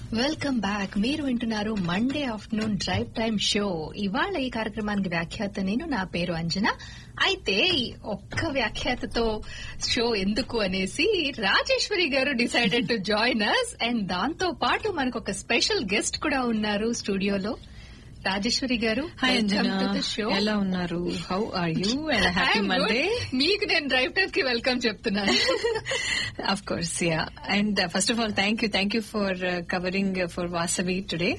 Welcome back. మీరు వింటున్నారు Monday afternoon drive time show. ఇవాళ ఈ కార్యక్రమానికి వ్యాఖ్యాత నేను. నా పేరు అంజన. అయితే ఒక్క వ్యాఖ్యాతతో షో ఎందుకు అనేసి రాజేశ్వరి గారు decided to join us. And దాంతో పాటు మనకు ఒక స్పెషల్ గెస్ట్ కూడా ఉన్నారు స్టూడియోలో. రాజేశ్వరి గారు, ఎలా ఉన్నారు? How are you? And happy Monday. మీకు నేను డ్రైవ్ టైమ్ కి వెల్కమ్ చెప్తున్నాను. Of course, yeah. And first of all, thank you for covering for Vasavi today.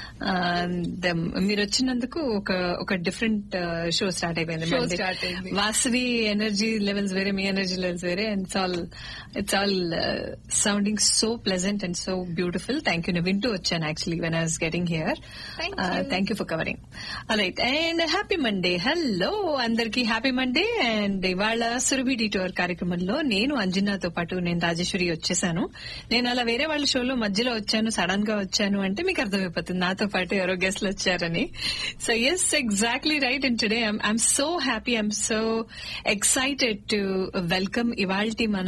మీరు వచ్చినందుకు ఒక డిఫరెంట్ షో స్టార్ట్ అయిపోయింది. వాసవి ఎనర్జీ లెవెల్స్ వేరే, మీ ఎనర్జీ లెవెల్స్ వేరే. And it's all sounding so pleasant and so beautiful. Thank you. నేను వింటూ వచ్చాను actually when I was getting here. Thank you for covering. Right, and happy Monday. Hello అందరికి, happy Monday. And ఇవాళ Surabhi detour కార్యక్రమంలో నేను అంజనాతో పాటు నేను రాజేశ్వరి వచ్చేసాను. నేను అలా వేరే వాళ్ళ షోలో మధ్యలో వచ్చాను, సడన్ గా వచ్చాను అంటే మీకు అర్థమైపోతుంది నాతో పాటు ఎవరో గెస్ట్లు వచ్చారని. So yes, exactly right. And today I'm so happy, I'm so excited to welcome ఇవాల్టి మన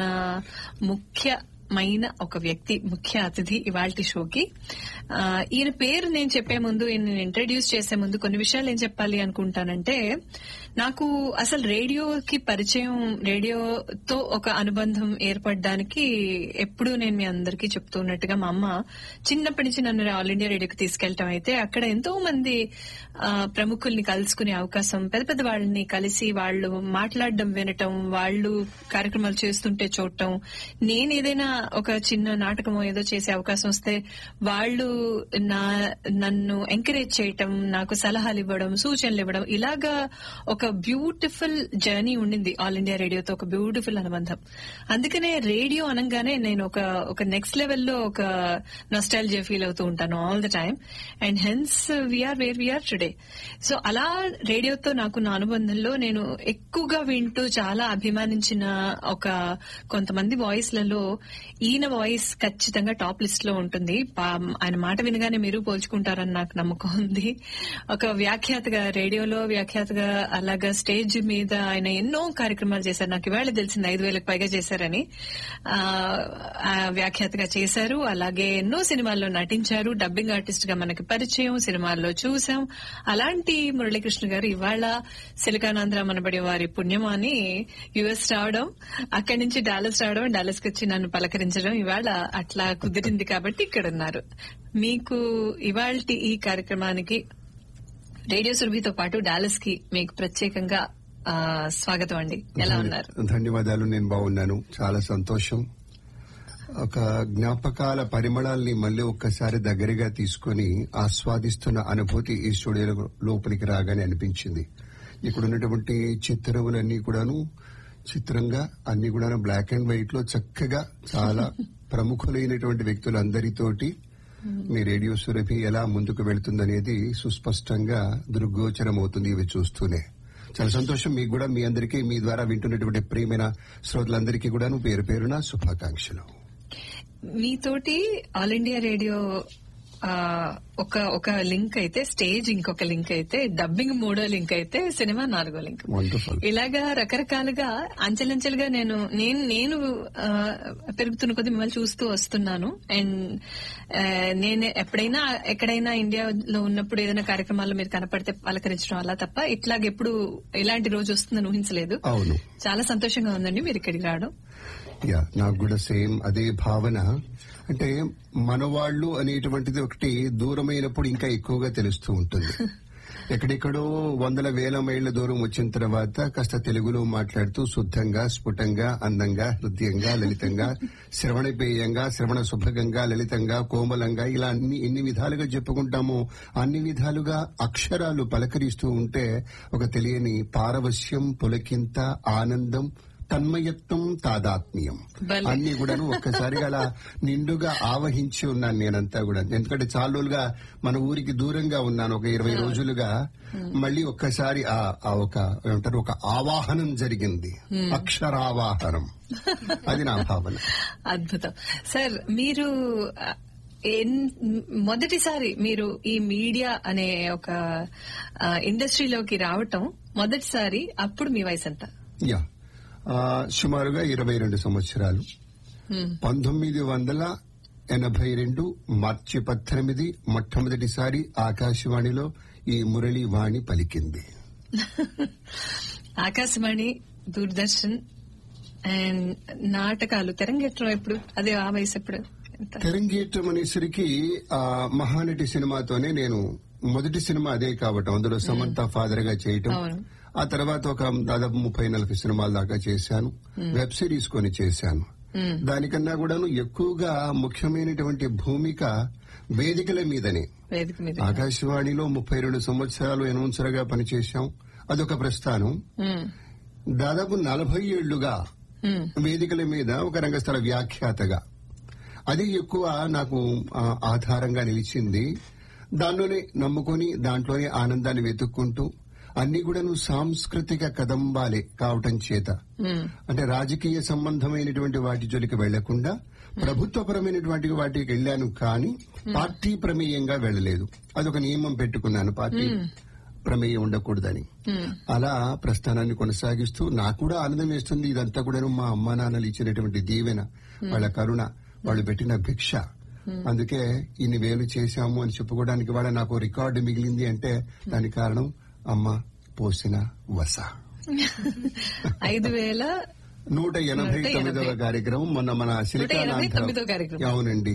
ముఖ్యమైన ఒక వ్యక్తి, ముఖ్య అతిథి ఇవాల్టి షోకి. ఈయన పేరు నేను చెప్పే ముందు, ఈయన ఇంట్రడ్యూస్ చేసే ముందు కొన్ని విషయాలు ఏం చెప్పాలి అనుకుంటానంటే, నాకు అసలు రేడియోకి పరిచయం, రేడియోతో ఒక అనుబంధం ఏర్పడడానికి ఎప్పుడూ నేను మీ అందరికీ చెప్తూ ఉన్నట్టుగా మా అమ్మ చిన్నప్పటి నుంచి నన్ను ఆల్ ఇండియా రేడియోకి తీసుకెళ్లటం అయితే, అక్కడ ఎంతో మంది ప్రముఖుల్ని కలుసుకునే అవకాశం, పెద్ద పెద్ద వాళ్ళని కలిసి వాళ్ళు మాట్లాడడం వినటం, వాళ్ళు కార్యక్రమాలు చేస్తుంటే చూడటం, నేను ఏదైనా ఒక చిన్న నాటకమో ఏదో చేసే అవకాశం వస్తే వాళ్ళు నన్ను ఎంకరేజ్ చేయటం, నాకు సలహాలు ఇవ్వడం, సూచనలు ఇవ్వడం, ఇలాగా ఒక బ్యూటిఫుల్ జర్నీ ఉండింది ఆల్ ఇండియా రేడియోతో, ఒక బ్యూటిఫుల్ అనుబంధం. అందుకనే రేడియో అనగానే నేను ఒక నెక్స్ట్ లెవెల్లో ఒక నొస్టాల్జియా ఫీల్ అవుతూ ఉంటాను all the time. And hence we are where we are today. So అలా రేడియోతో నాకు నా అనుబంధంలో నేను ఎక్కువగా వింటూ చాలా అభిమానించిన ఒక కొంతమంది వాయిస్లలో ఈయన వాయిస్ ఖచ్చితంగా టాప్ లిస్ట్ లో ఉంటుంది. ఆయన మాట వినగానే మీరు పోల్చుకుంటారని నాకు నమ్మకం ఉంది. ఒక వ్యాఖ్యాతగా, రేడియోలో వ్యాఖ్యాతగా, అలాగా స్టేజ్ మీద ఆయన ఎన్నో కార్యక్రమాలు చేశారు. నాకు ఇవాళ తెలిసింది 5,000కు పైగా చేశారని. వ్యాఖ్యాతగా చేశారు, అలాగే ఎన్నో సినిమాల్లో నటించారు, డబ్బింగ్ ఆర్టిస్ట్ గా మనకి పరిచయం, సినిమాల్లో చూసాం. అలాంటి మురళీకృష్ణ గారు ఇవాళ సిలికానాంధ్ర మనబడి వారి పుణ్యమాని యుఎస్ రావడం, అక్కడి నుంచి డాలస్ రావడం, డాలస్ కి వచ్చి నన్ను పలకరించడం, ఇవాళ అట్లా కుదిరింది కాబట్టి ఇక్కడ ఉన్నారు. మీకు ఇవాల్టి ఈ కార్యక్రమానికి రేడియో సురభితో పాటు డాలస్ కి మీకు ప్రత్యేకంగా స్వాగతం అండి. ఎలా ఉన్నారు? ధన్యవాదాలు. నేను బాగున్నాను, చాలా సంతోషం. ఒక జ్ఞాపకాల పరిమళాల్ని మళ్ళీ ఒక్కసారి దగ్గరగా తీసుకుని ఆస్వాదిస్తున్న అనుభూతి ఈ స్టూడియో లోపలికి రాగానే అనిపించింది. ఇక్కడ ఉన్నటువంటి చిత్రములన్నీ కూడాను చిత్రంగా, అన్ని కూడాను బ్లాక్ అండ్ వైట్ లో చక్కగా చాలా ప్రముఖులైనటువంటి వ్యక్తులందరితోటి మీ రేడియో సురభి ఎలా ముందుకు వెళ్తుందనేది సుస్పష్టంగా దృగ్గోచరం అవుతుంది ఇవి చూస్తూనే. చాలా సంతోషం. మీకు కూడా, మీ అందరికీ, మీ ద్వారా వింటున్నటువంటి ప్రియమైన శ్రోతలందరికీ కూడా పేరు పేరున శుభాకాంక్షలు. మీతోటి ఆల్ ఇండియా రేడియో ఒక లింక్ అయితే, స్టేజ్ ఇంకొక లింక్ అయితే, డబ్బింగ్ 3వ లింక్ అయితే, సినిమా 4వ లింక్. ఇలాగా రకరకాలుగా అంచెలంచెలుగా నేను పెరుగుతున్న కొద్ది మిమ్మల్ని చూస్తూ వస్తున్నాను. అండ్ నేను ఎక్కడైనా ఇండియాలో ఉన్నప్పుడు ఏదైనా కార్యక్రమాల్లో మీరు కనపడితే పలకరించడం అలా తప్ప ఇట్లాగెప్పుడు ఇలాంటి రోజు వస్తుందని ఊహించలేదు. చాలా సంతోషంగా ఉందండి మీరు ఇక్కడికి రావడం. నాకు కూడా సేమ్ అదే భావన. అంటే మనవాళ్లు అనేటువంటిది ఒకటి దూరమైనప్పుడు ఇంకా ఎక్కువగా తెలుస్తూ ఉంటుంది. ఎక్కడెక్కడో 100,000 మైళ్ల దూరం వచ్చిన తర్వాత కాస్త తెలుగులో మాట్లాడుతూ శుద్ధంగా, స్ఫుటంగా, అందంగా, హృదయంగా, లలితంగా, శ్రవణపేయంగా, శ్రవణ సుభగంగా, లలితంగా, కోమలంగా, ఇలా ఎన్ని విధాలుగా చెప్పుకుంటామో అన్ని విధాలుగా అక్షరాలు పలకరిస్తూ ఉంటే ఒక తెలియని పారవశ్యం, పులకింత, ఆనందం, తన్మయత్వం, తాదాత్మ్యం అన్ని కూడాను ఒక్కసారిగా అలా నిండుగా ఆవహించి ఉన్నాను నేనంతా కూడా. ఎందుకంటే చాలా రోజులుగా మన ఊరికి దూరంగా ఉన్నాను, ఒక 20 రోజులుగా. మళ్ళీ ఒక్కసారి ఏమంటారు, ఒక ఆవాహనం జరిగింది, అక్షరావాహనం. అది నా భావన. అద్భుతం సార్. మీరు మొదటిసారి మీరు ఈ మీడియా అనే ఒక ఇండస్ట్రీలోకి రావటం మొదటిసారి, అప్పుడు మీ వయసు ఎంత? సుమారుగా 22 సంవత్సరాలు. 1980 1982 మార్చి 18 మొట్టమొదటిసారి ఆకాశవాణిలో ఈ మురళీవాణి పలికింది. ఆకాశవాణి, దూరదర్శన్ అండ్ నాటకాలు తెరంగేట్రం ఎప్పుడు? అదే ఆ వయసు ఎప్పుడు? తెరంగేట్రం అనేసరికి మహానటి సినిమాతోనే నేను మొదటి సినిమా అదే కావటం, అందులో సమంత ఫాదర్ గా చేయటం. ఆ తర్వాత ఒక దాదాపు 30-40 సినిమాల దాకా చేశాను. వెబ్ సిరీస్ కొని చేశాను. దానికన్నా కూడాను ఎక్కువగా ముఖ్యమైనటువంటి భూమిక వేదికల మీదనే. ఆకాశవాణిలో 32 సంవత్సరాలు అనౌన్సర్ గా పనిచేశాం. అదొక ప్రస్థానం. దాదాపు 40 ఏళ్లుగా వేదికల మీద ఒక రంగస్థల వ్యాఖ్యాతగా, అది ఎక్కువ నాకు ఆధారంగా నిలిచింది. దానిలోనే నమ్ముకొని దాంట్లోనే ఆనందాన్ని వెతుక్కుంటూ అన్ని కూడా సాంస్కృతిక కదంబాలే కావటం చేత, అంటే రాజకీయ సంబంధమైనటువంటి వాటి జోలికి వెళ్లకుండా ప్రభుత్వపరమైనటువంటి వాటికి వెళ్లాను, కానీ పార్టీ ప్రమేయంగా వెళ్లలేదు. అదొక నియమం పెట్టుకున్నాను, పార్టీ ప్రమేయం ఉండకూడదని. అలా ప్రస్థానాన్ని కొనసాగిస్తూ నాకు కూడా ఆనందం వేస్తుంది. ఇదంతా కూడా మా అమ్మా నాన్నలు ఇచ్చినటువంటి దీవెన, వాళ్ళ కరుణ, వాళ్ళు పెట్టిన భిక్ష. అందుకే ఇన్ని వేలు చేశాము అని చెప్పుకోవడానికి వాళ్ళ నాకు రికార్డు మిగిలింది అంటే దానికి కారణం అమ్మ పోసిన వస. 5189వ కార్యక్రమం మొన్న మన అవునండి.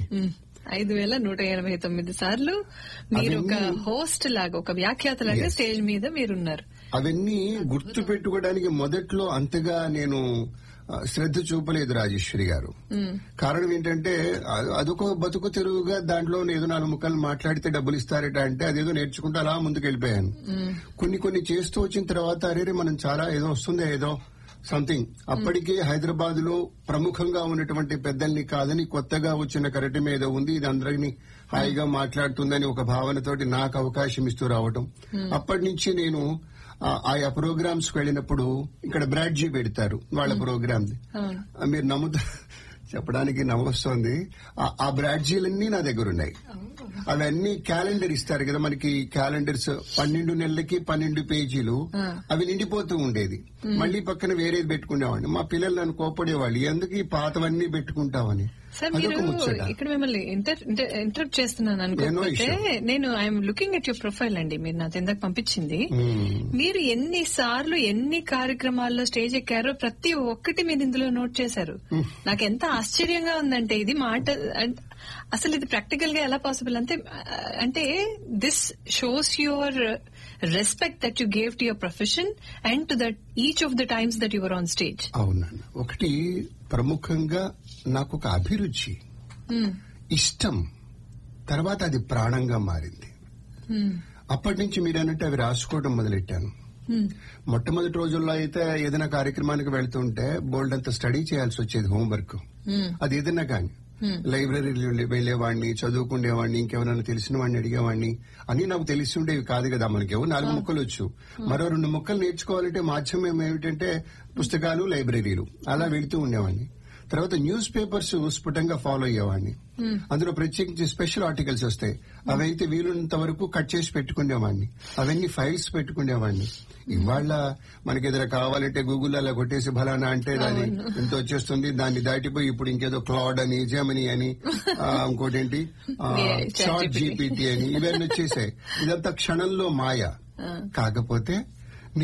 5189 సార్లు మీరు ఒక హోస్ట్ లాగా, ఒక వ్యాఖ్యాత లాగా స్టేజ్ మీద మీరున్నారు. అవన్నీ గుర్తు పెట్టుకోవడానికి మొదట్లో అంతగా నేను శ్రద్ధ చూపలేదు రాజేశ్వరి గారు. కారణం ఏంటంటే అదొక బతుకు తెరువుగా దాంట్లో ఏదో 4 ముక్కలు మాట్లాడితే డబ్బులు ఇస్తారట అంటే అదేదో నేర్చుకుంటూ అలా ముందుకు వెళ్ళిపోయాను. కొన్ని చేస్తూ వచ్చిన తర్వాత అరే మనం చాలా ఏదో వస్తుంది, ఏదో సంథింగ్. అప్పటికే హైదరాబాద్ లో ప్రముఖంగా ఉన్నటువంటి పెద్దల్ని కాదని కొత్తగా వచ్చిన కరెక్ట్ మీద ఉంది, ఇది అందరినీ హాయిగా మాట్లాడుతుందని ఒక భావనతోటి నాకు అవకాశం ఇస్తూ రావటం. అప్పటి నుంచి నేను ఆయా ప్రోగ్రామ్స్ కు వెళ్ళినప్పుడు ఇక్కడ బ్రాడ్జీ పెడతారు వాళ్ళ ప్రోగ్రామ్. మీరు చెప్పడానికి నవ్వొస్తుంది. ఆ బ్రాడ్జీలన్నీ నా దగ్గర ఉన్నాయి. అవన్నీ క్యాలెండర్ ఇస్తారు కదా మనకి, క్యాలెండర్స్ 12 నెలలకి 12 పేజీలు, అవి నిండిపోతూ ఉండేది. మళ్లీ పక్కన వేరేది పెట్టుకునేవాడిని. మా పిల్లలు నన్ను కోపడేవాళ్ళు, ఎందుకు ఈ పాతవన్నీ పెట్టుకుంటావని. సార్ మీరు ఇక్కడ మిమ్మల్ని ఇంటరప్ట్ చేస్తున్నాను అనుకోకపోతే, నేను I'm looking at your profile అండి, మీరు నాకు ఇందాక పంపించింది. మీరు ఎన్నిసార్లు ఎన్ని కార్యక్రమాల్లో స్టేజ్ ఎక్కారో ప్రతి ఒక్కటి మీరు ఇందులో నోట్ చేశారు. నాకు ఎంత ఆశ్చర్యంగా ఉందంటే ఇది మాట, అసలు ఇది ప్రాక్టికల్ గా ఎలా పాసిబుల్ అంటే this shows your respect that you gave to your profession and to that each of the times that your on stage. అవునండి. ఒకటి ప్రముఖంగా నాకు ఒక అభిరుచి, ఇష్టం, తర్వాత అది ప్రాణంగా మారింది. అప్పటి నుంచి మీరన్నట్టు అవి రాసుకోవడం మొదలెట్టాను. మొట్టమొదటి రోజుల్లో అయితే ఏదైనా కార్యక్రమానికి వెళ్తుంటే బోల్డ్ అంత స్టడీ చేయాల్సి వచ్చేది, హోంవర్క్. అది ఏదైనా కానీ లైబ్రరీ వెళ్లేవాడిని, చదువుకునేవాడిని, ఇంకెవరైనా తెలిసిన వాడిని అడిగేవాడిని. అని నాకు తెలిసి ఉండేవి కాదు కదా. మనకి 4 ముక్కలు వచ్చు, మరో 2 ముక్కలు నేర్చుకోవాలంటే మాధ్యమం ఏమిటంటే పుస్తకాలు, లైబ్రరీలు. అలా వెళుతూ ఉండేవాడిని. తర్వాత న్యూస్ పేపర్స్ స్ఫుటంగా ఫాలో అయ్యేవాడిని. అందులో ప్రత్యేకించి స్పెషల్ ఆర్టికల్స్ వస్తాయి, అవైతే వీలున్నంత వరకు కట్ చేసి పెట్టుకునేవాడిని. అవన్నీ ఫైల్స్ పెట్టుకునేవాడిని. ఇవాళ మనకి ఏదైనా కావాలంటే గూగుల్ అలా కొట్టేసి ఫలానా అంటే దాన్ని ఎంత వచ్చేస్తుంది. దాన్ని దాటిపోయి ఇప్పుడు ఇంకేదో క్లౌడ్ అని, జెమిని అని, ఇంకోటేంటి చాట్ జీపీటీ అని ఇవన్నీ వచ్చేసాయి. ఇదంతా క్షణంలో మాయ. కాకపోతే